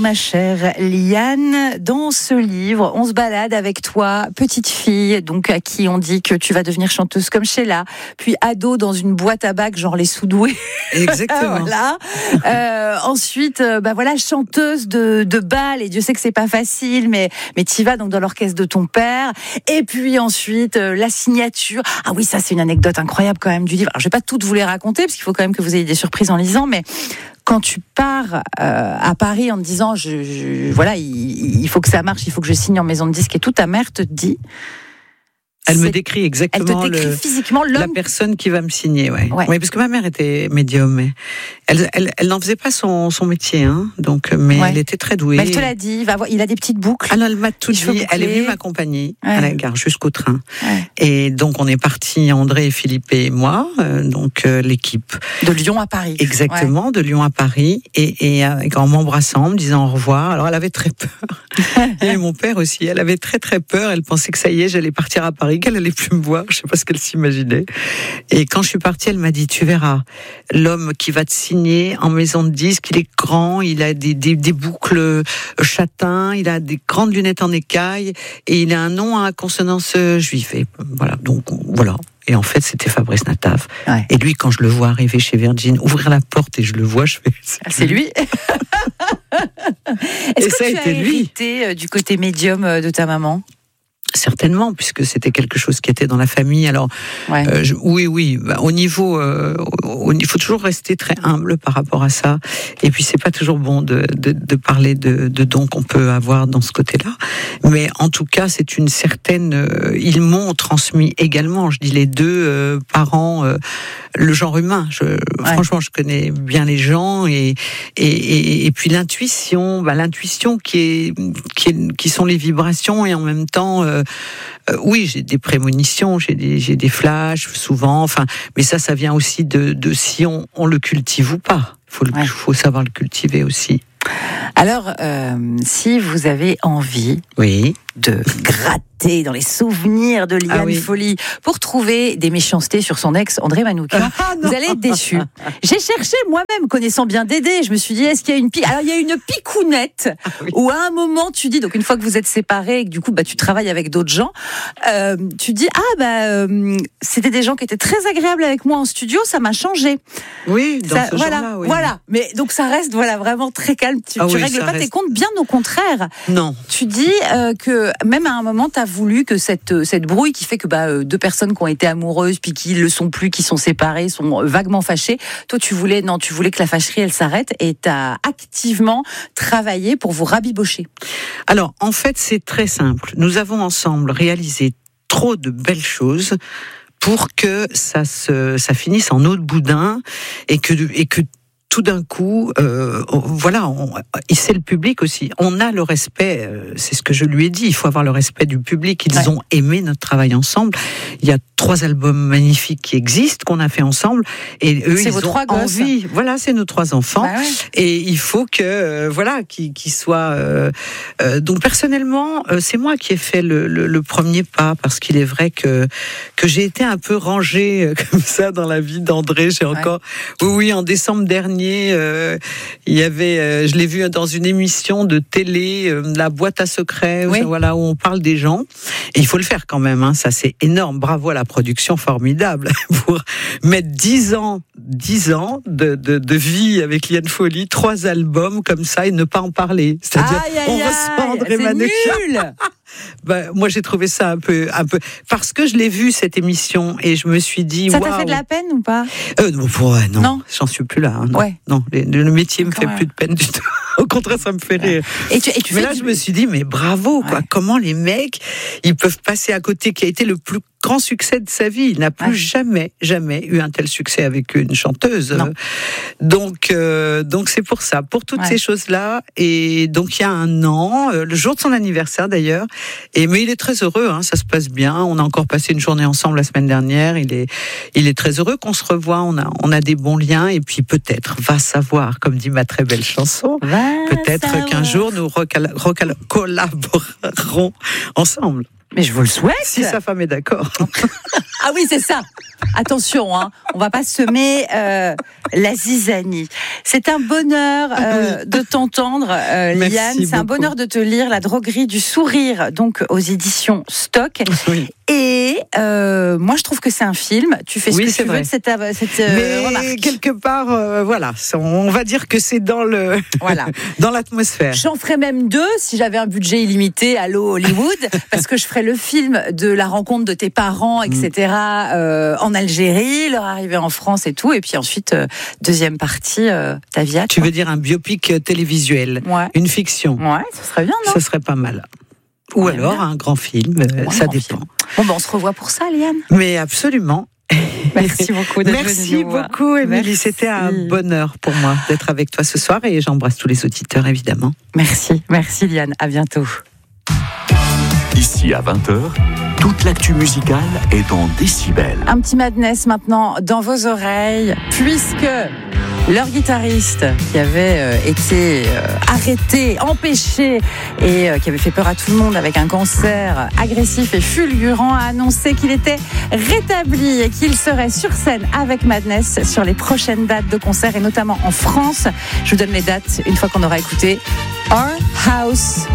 ma chère Liane. Dans ce livre, on se balade avec toi, petite fille, donc à qui on dit que tu vas devenir chanteuse comme Sheila, puis ado dans une boîte à bac, genre les Soudoués. Exactement. Voilà. Ensuite, voilà, chanteuse de bal, et Dieu sait que c'est pas facile, mais t'y vas donc dans l'orchestre de ton père. Et puis ensuite, la signature. Ah oui, ça c'est une anecdote incroyable quand même du livre. Alors, je vais pas toutes vous les raconter, parce qu'il faut quand même que vous ayez des surprises en lisant, mais quand tu pars à Paris en te disant voilà, il faut que ça marche, il faut que je signe en maison de disque, et tout, ta mère te dit... Elle me décrit exactement elle te décrit physiquement la personne qui va me signer. Ouais. Oui, parce que ma mère était médium. Mais elle n'en faisait pas son métier, hein, donc, mais elle était très douée. Mais elle te l'a dit, il a des petites boucles. Ah non, elle m'a tout dit. Elle est venue m'accompagner à la gare jusqu'au train. Ouais. Et donc on est partis, André, Philippe et moi, l'équipe. De Lyon à Paris. Exactement, de Lyon à Paris. Et en m'embrassant, en me disant au revoir. Alors elle avait très peur. Et mon père aussi, elle avait très très peur. Elle pensait que ça y est, j'allais partir à Paris, qu'elle allait plus me voir, je sais pas ce qu'elle s'imaginait. Et quand je suis partie, elle m'a dit, tu verras, l'homme qui va te signer en maison de disque, il est grand, il a des boucles châtains, il a des grandes lunettes en écaille, et il a un nom à consonance juive. Et voilà, donc voilà. Et en fait, c'était Fabrice Nataf. Ouais. Et lui, quand je le vois arriver chez Virgin, ouvrir la porte et je le vois, je fais... C'est lui. Est-ce que ça tu as hérité du côté médium de ta maman ? Certainement, puisque c'était quelque chose qui était dans la famille. Alors, oui. Au niveau, il faut toujours rester très humble par rapport à ça. Et puis, c'est pas toujours bon de parler de dons qu'on peut avoir dans ce côté-là. Mais en tout cas, c'est une certaine. Ils m'ont transmis également. Je dis les deux parents, le genre humain. Franchement, je connais bien les gens et puis l'intuition, qui sont les vibrations, et en même temps. Oui, j'ai des prémonitions, j'ai des flashs souvent. Enfin, mais ça vient aussi de si on le cultive ou pas. Il faut savoir le cultiver aussi. Alors, si vous avez envie de gratter dans les souvenirs de Liane Folly pour trouver des méchancetés sur son ex André Manoukian, vous allez être déçus. J'ai cherché moi-même, connaissant bien Dédé, je me suis dit, est-ce qu'il y a une pique ? Alors, il y a une picounette où à un moment tu dis, donc une fois que vous êtes séparés et que du coup tu travailles avec d'autres gens, tu dis, c'était des gens qui étaient très agréables avec moi en studio, ça m'a changé. Oui, dans ce genre-là, oui. Voilà, mais donc ça reste vraiment très calme. Tu règles pas tes comptes, bien au contraire. Non. Tu dis que même à un moment, tu as voulu que cette brouille qui fait que deux personnes qui ont été amoureuses puis qui le sont plus, qui sont séparées, sont vaguement fâchées. Toi, tu voulais que la fâcherie elle s'arrête, et tu as activement travaillé pour vous rabibocher. Alors, en fait, c'est très simple. Nous avons ensemble réalisé trop de belles choses pour que ça finisse en eau de boudin et que tout d'un coup, et c'est le public aussi. On a le respect, c'est ce que je lui ai dit, il faut avoir le respect du public. Ils ont aimé notre travail ensemble. Il y a 3 albums magnifiques qui existent, qu'on a fait ensemble, et eux, ils ont envie. Voilà, c'est nos 3 enfants. Et il faut que, qu'ils soient... Donc, personnellement, c'est moi qui ai fait le premier pas, parce qu'il est vrai que j'ai été un peu rangée comme ça dans la vie d'André. J'ai encore... Oui, en décembre dernier, il y avait, je l'ai vu dans une émission de télé, la boîte à secrets, où on parle des gens. Et il faut le faire quand même, hein, ça c'est énorme. Bravo à la production, formidable, pour mettre 10 ans de vie avec Liane Folly, 3 albums comme ça, et ne pas en parler. C'est-à-dire, on reçoit André Manoukian. Moi j'ai trouvé ça un peu parce que je l'ai vu cette émission et je me suis dit ça t'a fait de la peine ou pas? Non, j'en suis plus là. Non, le métier me fait plus de peine du tout. Au contraire, ça me fait rire. Mais là, je me suis dit, mais bravo, quoi. Comment les mecs, ils peuvent passer à côté, qui a été le plus grand succès de sa vie. Il n'a plus jamais eu un tel succès avec une chanteuse. Donc c'est pour ça, pour toutes ces choses-là. Et donc, il y a un an, le jour de son anniversaire d'ailleurs. Mais il est très heureux, hein, ça se passe bien. On a encore passé une journée ensemble la semaine dernière. Il est très heureux qu'on se revoie. On a des bons liens. Et puis peut-être, va savoir, comme dit ma très belle chanson, peut-être qu'un jour nous collaborerons ensemble. Mais je vous le souhaite. Si sa femme est d'accord. Ah oui, c'est ça. Attention, hein, on va pas semer la zizanie. C'est un bonheur de t'entendre, Liane. C'est un bonheur de te lire La droguerie du sourire, donc aux éditions Stock. Oui. Et moi, je trouve que c'est un film. Tu fais ce que tu veux de cette Mais remarque. Quelque part, voilà, on va dire que c'est dans dans l'atmosphère. J'en ferais même 2 si j'avais un budget illimité. Allô Hollywood, parce que je ferais le film de la rencontre de tes parents, etc. En Algérie, leur arrivée en France et tout, et puis ensuite deuxième partie, ta vie. Tu veux dire un biopic télévisuel, une fiction. Ouais, ce serait bien, non ? Ça serait pas mal. Ou alors un grand film, ça dépend. Bon, on se revoit pour ça, Liane. Mais absolument. Merci beaucoup d'être venue. Merci beaucoup, Émilie. C'était un bonheur pour moi d'être avec toi ce soir et j'embrasse tous les auditeurs, évidemment. Merci, Liane. À bientôt. Ici à 20h, toute l'actu musicale est en décibels. Un petit Madness maintenant dans vos oreilles, puisque leur guitariste qui avait été arrêté, empêché et qui avait fait peur à tout le monde avec un cancer agressif et fulgurant a annoncé qu'il était rétabli et qu'il serait sur scène avec Madness sur les prochaines dates de concert et notamment en France. Je vous donne les dates une fois qu'on aura écouté Our House